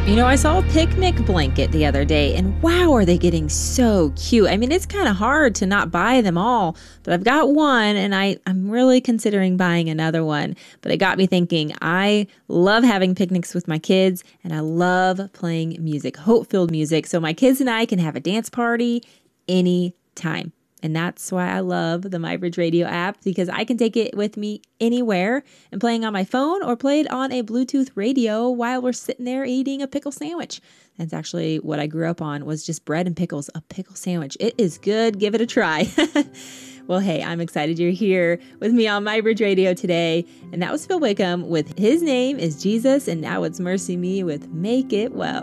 I saw a picnic blanket the other day, and wow, are they getting so cute. I mean, it's kind of hard to not buy them all, but I've got one, and I'm really considering buying another one. But it got me thinking, I love having picnics with my kids, and I love playing music, hope-filled music, so my kids and I can have a dance party anytime. And that's why I love the MyBridge Radio app, because I can take it with me anywhere and playing on my phone or play it on a Bluetooth radio while we're sitting there eating a pickle sandwich. That's actually what I grew up on, was just bread and pickles, a pickle sandwich. It is good. Give it a try. Well, hey, I'm excited you're here with me on MyBridge Radio today. And that was Phil Wickham with His Name is Jesus, and now it's Mercy Me with Make It Well.